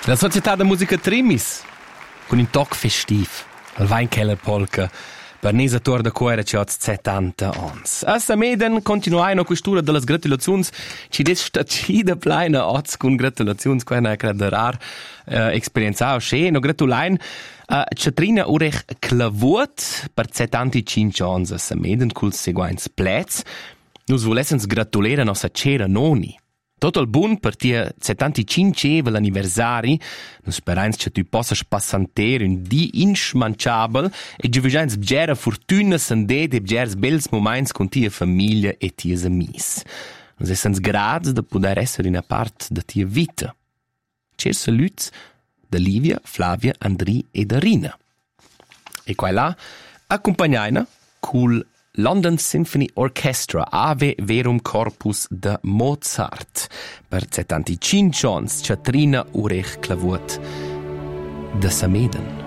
La Società de Musica Trimis, con un toc festiv, al Weinkeller Polka, per Nesator de Coera ci ha 70 ans. A Sameden continuai no questura de las gratulazions, ci des stacida pleina oz con gratulazions, quena credo rar esperienza sche, no gratulain Catrina Urech Clavut per 75 ans a Sameden cul seguents plets. Nus volessens gratulera nossa cera noni. Tot il bun per tia 75 l'anniversari, nus sperains che tu possas passanter un di inschmanciabel e gi vegins bgera fortuna sanded e bgers bels moments con tia famiglia e tia amis. Nus essens grads de poder esser in a part de tia vita. Cer saluts de Livia, Flavia, Andri e de Rina. E qua là, accompagnaina cul London Symphony Orchestra Ave Verum Corpus de Mozart per 75 ans Catrina Urech Clavut de Sameden.